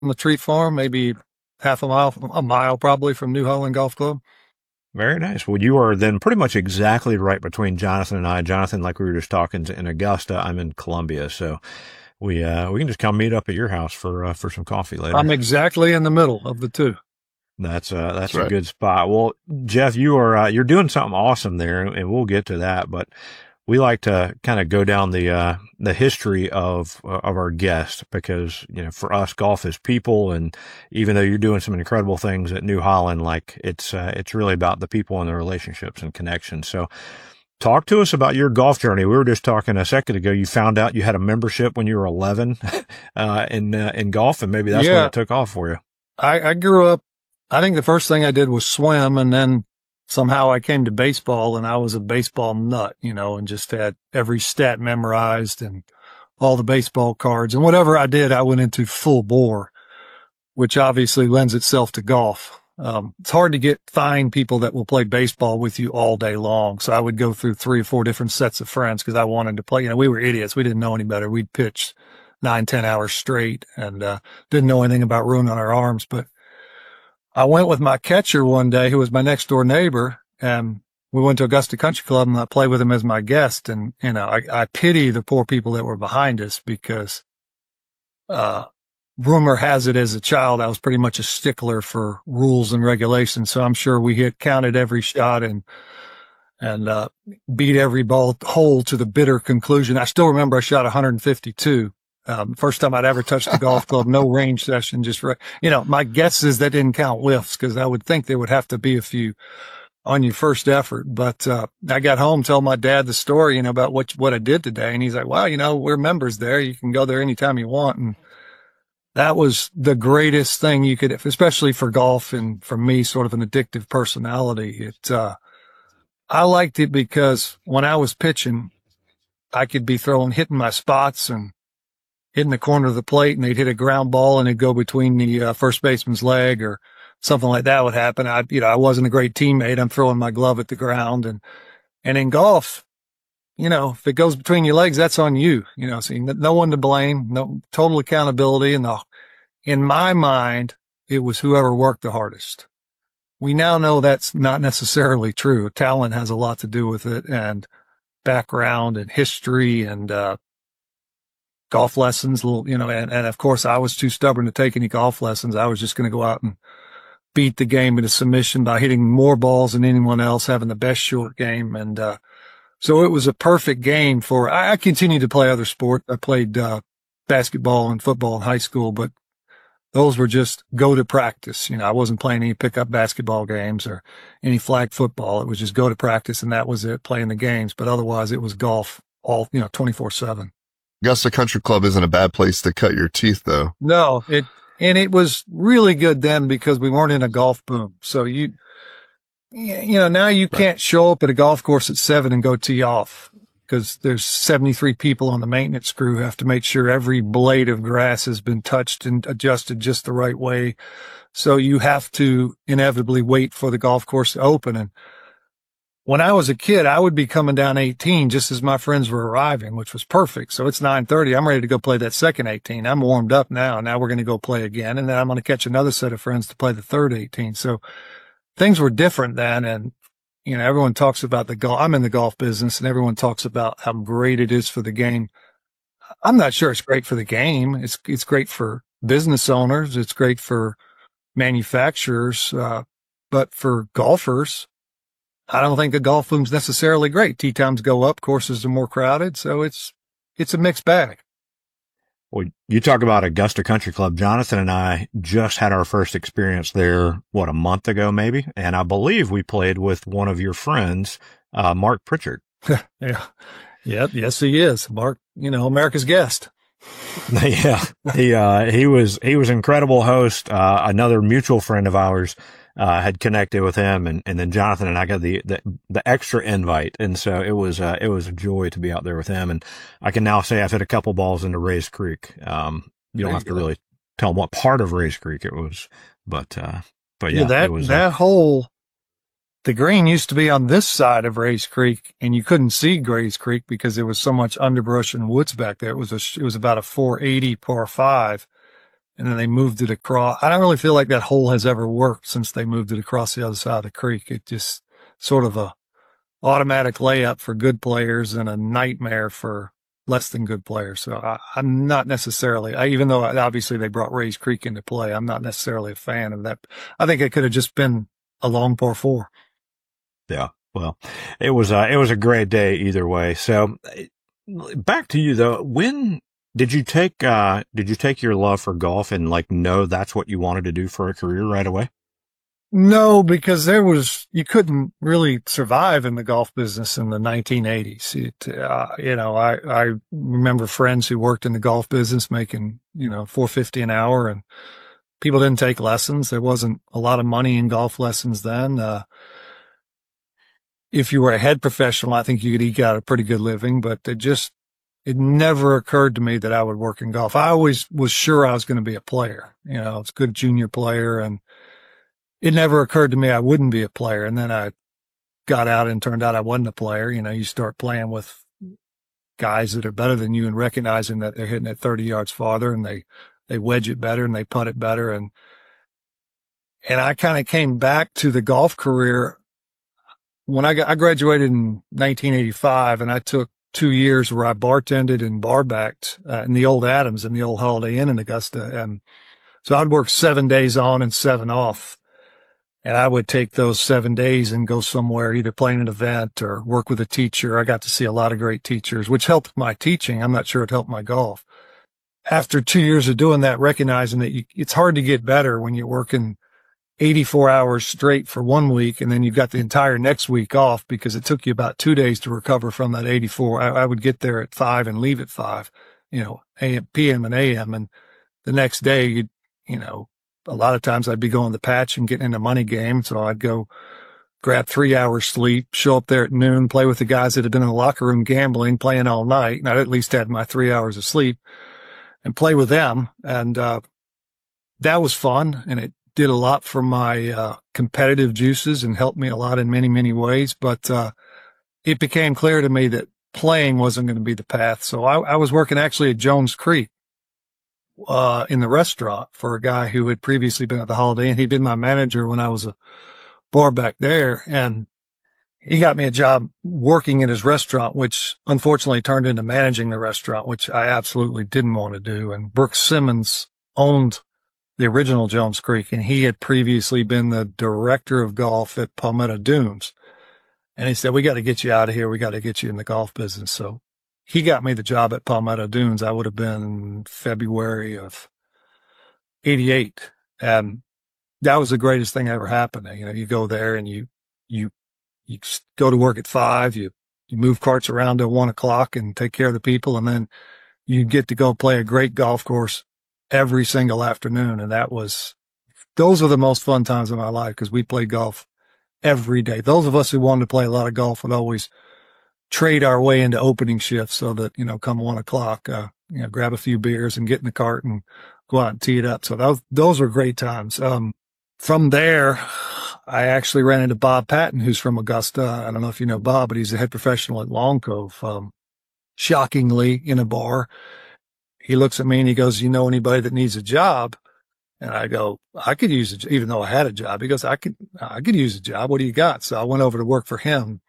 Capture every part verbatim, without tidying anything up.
on the Tree Farm, maybe half a mile, a mile probably from New Holland Golf Club. Very nice. Well, you are then pretty much exactly right between Jonathan and I. Jonathan, like we were just talking, in Augusta. I'm in Columbia, so we uh we can just come meet up at your house for uh, for some coffee later. I'm exactly in the middle of the two. That's uh that's, that's a right. good spot. Well, Jeff, you are uh, you're doing something awesome there, and we'll get to that. But we like to kind of go down the uh the history of uh, of our guest, because you know, for us, golf is people, and even though you're doing some incredible things at New Holland, like it's uh, it's really about the people and the relationships and connections. So, talk to us about your golf journey. We were just talking a second ago. You found out you had a membership when you were eleven uh, in uh, in golf, and maybe that's Yeah. when it took off for you. I, I grew up, I think the first thing I did was swim, and then somehow I came to baseball, and I was a baseball nut, you know, and just had every stat memorized and all the baseball cards, and whatever I did, I went into full bore, which obviously lends itself to golf. Um, it's hard to get, find people that will play baseball with you all day long. So I would go through three or four different sets of friends because I wanted to play. You know, we were idiots. We didn't know any better. We'd pitch nine, ten hours straight and, uh, didn't know anything about ruining our arms. But I went with my catcher one day, who was my next door neighbor, and we went to Augusta Country Club, and I played with him as my guest. And, you know, I, I pity the poor people that were behind us because, uh, rumor has it as a child, I was pretty much a stickler for rules and regulations. So I'm sure we hit, counted every shot and, and, uh, beat every ball hole to the bitter conclusion. I still remember I shot one fifty-two. Um, first time I'd ever touched the golf club, no range session, just, re- you know, my guess is that didn't count whiffs because I would think there would have to be a few on your first effort. But, uh, I got home, told my dad the story, you know, about what, what I did today. And he's like, wow, you know, we're members there. You can go there anytime you want. And that was the greatest thing you could, especially for golf and for me, sort of an addictive personality. It, uh, I liked it because when I was pitching, I could be throwing, hitting my spots and hitting the corner of the plate, and they'd hit a ground ball and it'd go between the uh, first baseman's leg or something like that would happen. I, you know, I wasn't a great teammate. I'm throwing my glove at the ground. And, and in golf, you know, if it goes between your legs, that's on you, you know, see, no one to blame, no total accountability. And the, in my mind, it was whoever worked the hardest. We now know that's not necessarily true. Talent has a lot to do with it, and background and history and, uh, golf lessons, little, you know, and, and of course I was too stubborn to take any golf lessons. I was just going to go out and beat the game into submission by hitting more balls than anyone else, having the best short game. And, uh, so it was a perfect game for, I, I continued to play other sport. I played, uh, basketball and football in high school, but those were just go to practice. You know, I wasn't playing any pickup basketball games or any flag football. It was just go to practice, and that was it, playing the games. But otherwise it was golf all, you know, twenty-four seven. Augusta Country Club isn't a bad place to cut your teeth, though. No, it, and it was really good then because we weren't in a golf boom. So you, you know, now you can't show up at a golf course at seven and go tee off because there's seventy-three people on the maintenance crew who have to make sure every blade of grass has been touched and adjusted just the right way. So you have to inevitably wait for the golf course to open. And when I was a kid, I would be coming down eighteen just as my friends were arriving, which was perfect. So it's nine thirty. I'm ready to go play that second eighteen. I'm warmed up now. Now we're going to go play again. And then I'm going to catch another set of friends to play the third eighteen. So things were different then. And, you know, everyone talks about the golf. I'm in the golf business, and everyone talks about how great it is for the game. I'm not sure it's great for the game. It's, it's great for business owners. It's great for manufacturers. Uh, but for golfers, I don't think the golf boom's necessarily great. Tee times go up, courses are more crowded, so it's it's a mixed bag. Well, you talk about Augusta Country Club. Jonathan and I just had our first experience there, what, a month ago maybe? And I believe we played with one of your friends, uh, Mark Pritchard. yeah. Yeah. Yes, he is. Mark, you know, America's guest. yeah. He, uh, he was, he was an incredible host. Uh, another mutual friend of ours, uh, had connected with him, and, and then Jonathan and I got the, the, the extra invite. And so it was, uh, it was a joy to be out there with him. And I can now say I've hit a couple balls into Rays Creek. Um, you don't have to really tell them what part of Rays Creek it was, but, uh, but yeah, yeah that, it was, that uh, whole, the green used to be on this side of Rays Creek, and you couldn't see Rays Creek because there was so much underbrush and woods back there. It was a, it was about a four eighty par five. and then they moved it across. I don't really feel like that hole has ever worked since they moved it across the other side of the creek. It just sort of a automatic layup for good players and a nightmare for less than good players. So I, I'm not necessarily, I, even though obviously they brought Rays Creek into play, I'm not necessarily a fan of that. I think it could have just been a long par four. Yeah. Well, it was a, it was a great day either way. So back to you though. When did you take, uh, did you take your love for golf and like know that's what you wanted to do for a career right away? No, because there was, you couldn't really survive in the golf business in the nineteen eighties. It, uh, you know, I, I remember friends who worked in the golf business making, you know, four fifty an hour, and people didn't take lessons. There wasn't a lot of money in golf lessons then. Uh, if you were a head professional, I think you could eke out a pretty good living, but it just, it never occurred to me that I would work in golf. I always was sure I was going to be a player. You know, it's a good junior player, and it never occurred to me I wouldn't be a player. And then I got out and turned out I wasn't a player. You know, you start playing with guys that are better than you and recognizing that they're hitting it thirty yards farther, and they, they wedge it better and they putt it better. And, and I kind of came back to the golf career when I got, I graduated in nineteen eighty-five, and I took two years where I bartended and barbacked uh, in the old Adams and the old Holiday Inn in Augusta. And so I'd work seven days on and seven off. And I would take those seven days and go somewhere, either play in an event or work with a teacher. I got to see a lot of great teachers, which helped my teaching. I'm not sure it helped my golf. After two years of doing that, recognizing that you, it's hard to get better when you're working eighty-four hours straight for one week, and then you've got the entire next week off because it took you about two days to recover from that eighty-four. I, I would get there at five and leave at five, you know, a m, p m and a m. And the next day, you'd, you know, a lot of times I'd be going to the patch and getting in a money game. So I'd go grab three hours sleep, show up there at noon, play with the guys that had been in the locker room gambling, playing all night. And I'd at least had my three hours of sleep and play with them. And, uh, that was fun. And it did a lot for my, uh, competitive juices and helped me a lot in many, many ways. But, uh, it became clear to me that playing wasn't going to be the path. So I, I was working actually at Jones Creek, uh, in the restaurant for a guy who had previously been at the Holiday Inn. He'd been my manager when I was a bar back there, and he got me a job working in his restaurant, which unfortunately turned into managing the restaurant, which I absolutely didn't want to do. And Brooks Simmons owned the original Jones Creek, and he had previously been the director of golf at Palmetto Dunes. And he said, we got to get you out of here. We got to get you in the golf business. So he got me the job at Palmetto Dunes. I would have been February of eighty-eight. And that was the greatest thing that ever happened. You know, you go there and you, you, you go to work at five, you, you move carts around till one o'clock and take care of the people. And then you get to go play a great golf course every single afternoon. And that was, those were the most fun times of my life because we played golf every day. Those of us who wanted to play a lot of golf would always trade our way into opening shifts so that, you know, come one o'clock, uh, you know, grab a few beers and get in the cart and go out and tee it up. So those, those were great times. Um, from there, I actually ran into Bob Patton, who's from Augusta. I don't know if you know Bob, but he's a head professional at Long Cove. Um, shockingly in a bar, he looks at me and he goes, you know anybody that needs a job? And I go, I could use it, even though I had a job. He goes, I could, I could use a job. What do you got? So I went over to work for him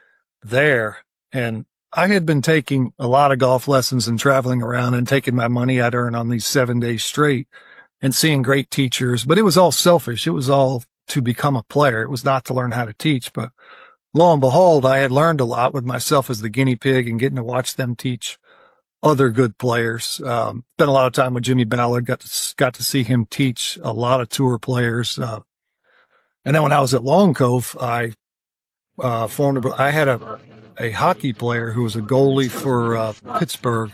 there. And I had been taking a lot of golf lessons and traveling around and taking my money I'd earn on these seven days straight and seeing great teachers, but it was all selfish. It was all to become a player. It was not to learn how to teach, but lo and behold, I had learned a lot with myself as the guinea pig and getting to watch them teach other good players. Um, spent a lot of time with Jimmy Ballard, got to, got to see him teach a lot of tour players. Uh, and then when I was at Long Cove, I, uh, formed, a, I had a, a hockey player who was a goalie for, uh, Pittsburgh,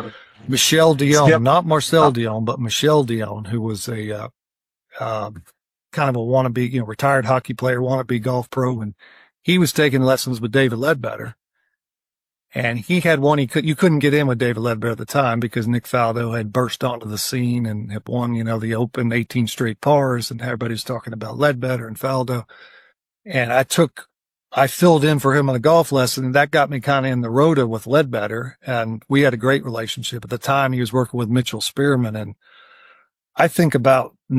Michel Dion, yep. Not Marcel Dion, but Michel Dion, who was a, uh, uh, kind of a wannabe, you know, retired hockey player, wannabe golf pro. And he was taking lessons with David Ledbetter. And he had one, he could, you couldn't get in with David Ledbetter at the time because Nick Faldo had burst onto the scene and had won, you know, the Open eighteen straight pars, and everybody was talking about Ledbetter and Faldo. And I took, I filled in for him on a golf lesson, and that got me kind of in the rota with Ledbetter. And we had a great relationship. At the time, he was working with Mitchell Spearman, and I think about